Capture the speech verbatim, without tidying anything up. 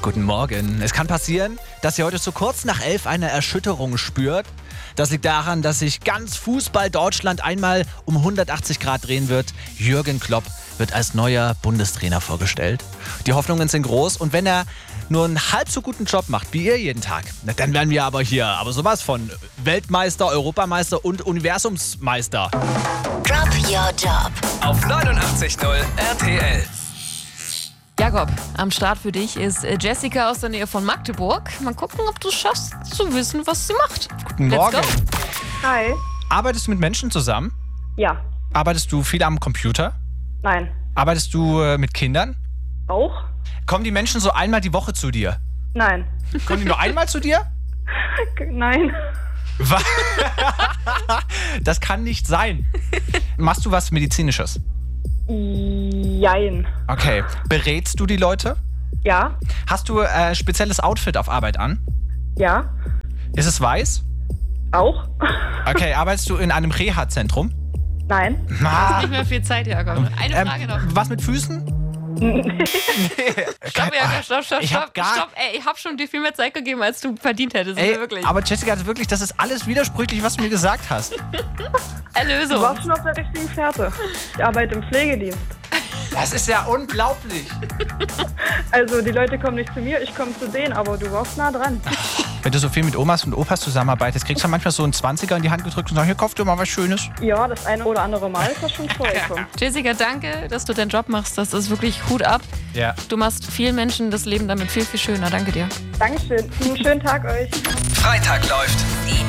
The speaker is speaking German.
Guten Morgen. Es kann passieren, dass ihr heute so kurz nach elf eine Erschütterung spürt. Das liegt daran, dass sich ganz Fußball-Deutschland einmal um hundertachtzig Grad drehen wird. Jürgen Klopp wird als neuer Bundestrainer vorgestellt. Die Hoffnungen sind groß und wenn er nur einen halb so guten Job macht wie ihr jeden Tag, na, dann werden wir aber hier aber sowas von Weltmeister, Europameister und Universumsmeister. Drop Your Job auf neunundachtzig Komma null R T L. Jakob, am Start für dich ist Jessica aus der Nähe von Magdeburg. Mal gucken, ob du es schaffst, zu wissen, was sie macht. Guten Let's Morgen. go. Hi. Arbeitest du mit Menschen zusammen? Ja. Arbeitest du viel am Computer? Nein. Arbeitest du äh, mit Kindern? Auch? Kommen die Menschen so einmal die Woche zu dir? Nein. Kommen die nur einmal zu dir? Nein. Was? Das kann nicht sein. Machst du was Medizinisches? Jein. Okay. Berätst du die Leute? Ja. Hast du ein äh, spezielles Outfit auf Arbeit an? Ja. Ist es weiß? Auch? Okay. Arbeitest du in einem Reha-Zentrum? Nein. Ah, Nicht mehr viel Zeit, Jakob. Eine ähm, Frage noch. Was mit Füßen? Stopp, Jakob, stopp, stopp, Ich hab stopp, gar- stopp. Ey, ich hab schon dir viel mehr Zeit gegeben, als du verdient hättest. Ey, wirklich. aber Jessica, das, wirklich, das ist alles widersprüchlich, was du mir gesagt hast. Du Erlösung. warst schon auf der richtigen Fährte. Ich arbeite im Pflegedienst. Das ist ja unglaublich. Also die Leute kommen nicht zu mir, ich komme zu denen, aber du warst nah dran. Wenn du so viel mit Omas und Opas zusammenarbeitest, kriegst du manchmal so einen Zwanziger in die Hand gedrückt und sagst, hier, kauf dir mal was Schönes. Ja, das eine oder andere Mal ist das schon vorgekommen. Jessica, danke, dass du deinen Job machst. Das ist wirklich Hut ab. Ja. Du machst vielen Menschen das Leben damit viel, viel schöner. Danke dir. Dankeschön. Einen schönen Tag euch. Freitag läuft